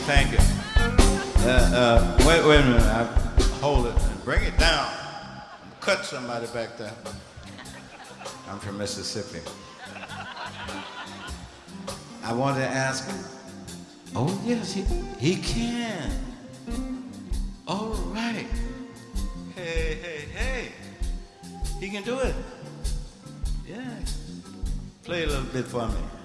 Thank you. Wait a minute. Hold it and bring it down. Cut somebody back there. I'm from Mississippi. I wanted to ask him. Oh, yes, he can. All right. Hey. He can do it. Yeah. Play a little bit for me.